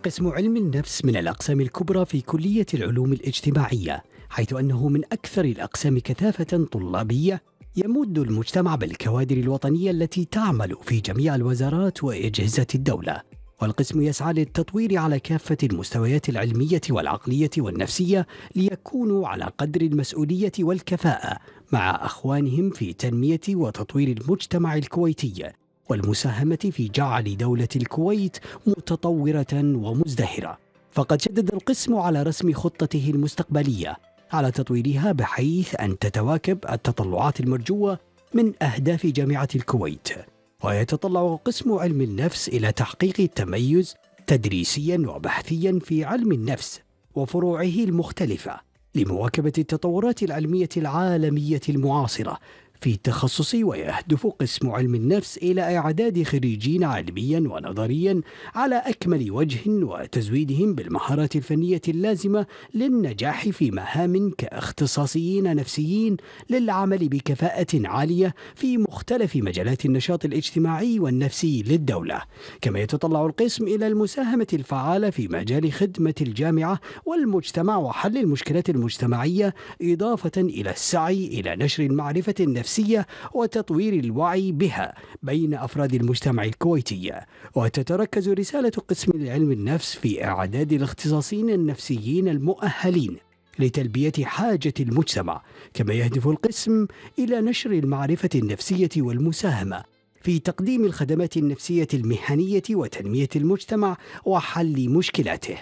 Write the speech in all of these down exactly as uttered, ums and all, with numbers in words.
قسم علم النفس من الأقسام الكبرى في كلية العلوم الاجتماعية، حيث أنه من أكثر الأقسام كثافة طلابية، يمد المجتمع بالكوادر الوطنية التي تعمل في جميع الوزارات وأجهزة الدولة. والقسم يسعى للتطوير على كافة المستويات العلمية والعقلية والنفسية ليكونوا على قدر المسؤولية والكفاءة مع أخوانهم في تنمية وتطوير المجتمع الكويتي والمساهمة في جعل دولة الكويت متطورة ومزدهرة. فقد شدد القسم على رسم خطته المستقبلية على تطويرها بحيث أن تتواكب التطلعات المرجوة من أهداف جامعة الكويت. ويتطلع قسم علم النفس إلى تحقيق التميز تدريسيا وبحثيا في علم النفس وفروعه المختلفة لمواكبة التطورات العلمية العالمية المعاصرة في التخصص. ويهدف قسم علم النفس إلى إعداد خريجين علميا ونظريا على أكمل وجه وتزويدهم بالمهارات الفنية اللازمة للنجاح في مهام كاختصاصيين نفسيين للعمل بكفاءة عالية في مختلف مجالات النشاط الاجتماعي والنفسي للدولة. كما يتطلع القسم إلى المساهمة الفعالة في مجال خدمة الجامعة والمجتمع وحل المشكلات المجتمعية، إضافة إلى السعي إلى نشر المعرفة النفسية وتطوير الوعي بها بين أفراد المجتمع الكويتي. وتتركز رسالة قسم علم النفس في إعداد الاختصاصيين النفسيين المؤهلين لتلبية حاجة المجتمع. كما يهدف القسم إلى نشر المعرفة النفسية والمساهمة في تقديم الخدمات النفسية المهنية وتنمية المجتمع وحل مشكلاته.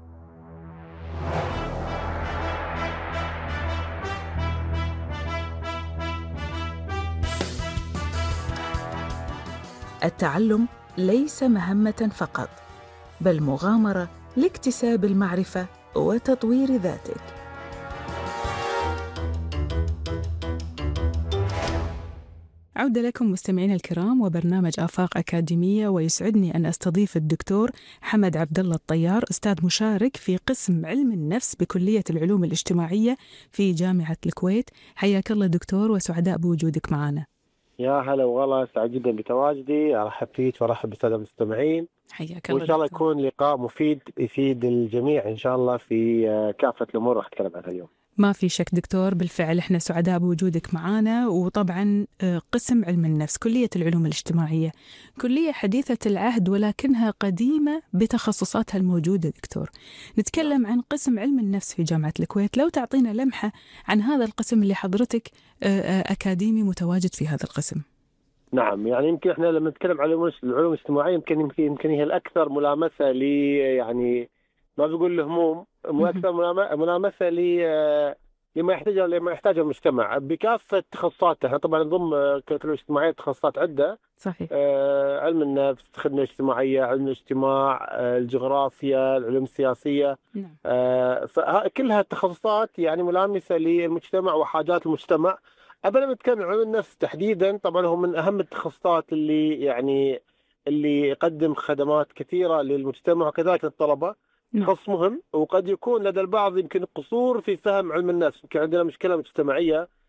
التعلم ليس مهمة فقط، بل مغامرة لاكتساب المعرفة وتطوير ذاتك. عودة لكم مستمعينا الكرام وبرنامج آفاق أكاديمية، ويسعدني أن أستضيف الدكتور حمد عبد الله الطيار، أستاذ مشارك في قسم علم النفس بكلية العلوم الاجتماعية في جامعة الكويت. حياك الله دكتور، وسعداء بوجودك معنا. يا هلا والله، سعيد جدا بتواجدي. ارحب فيك وارحب بالساده المستمعين. حياك الله. وان شاء الله يكون لقاء مفيد يفيد الجميع ان شاء الله في كافه الامور راح اتكلم عنها اليوم. ما في شك دكتور، بالفعل احنا سعداء بوجودك معنا. وطبعا قسم علم النفس كلية العلوم الاجتماعية كلية حديثة العهد ولكنها قديمة بتخصصاتها الموجودة. دكتور، نتكلم عن قسم علم النفس في جامعة الكويت، لو تعطينا لمحة عن هذا القسم اللي حضرتك أكاديمي متواجد في هذا القسم. نعم، يعني يمكن احنا لما نتكلم عن العلوم الاجتماعية يمكن يمكن هي الأكثر ملامسة ل يعني ما بقول الهموم، أكثر ملامسة ل لما يحتاجه لما يحتاجه المجتمع بكافة تخصصاته. احنا طبعا نضم كلية الاجتماعية تخصصات عدة. صحيح. آه، علم النفس، الخدمة الاجتماعية، علم الاجتماع، آه، الجغرافيا، العلوم السياسية. نعم. آه، فكلها التخصصات يعني ملامسة للمجتمع وحاجات المجتمع. أبدا نتكلم عن علم النفس تحديدا، طبعا هو من أهم التخصصات اللي يعني اللي يقدم خدمات كثيرة للمجتمع وكذلك للطلبة. تخصص مهم، وقد يكون لدى البعض يمكن قصور في فهم علم النفس. يمكن عندنا مشكلة مجتمعية